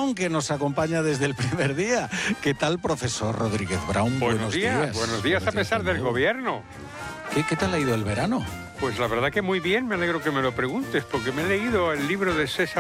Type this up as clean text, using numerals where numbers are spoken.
Brown, que nos acompaña desde el primer día. ¿Qué tal, profesor Rodríguez Brown? Buenos días. Buenos días a pesar del gobierno. ¿Qué tal ha ido el verano? Pues la verdad que muy bien, me alegro que me lo preguntes, porque me he leído el libro de César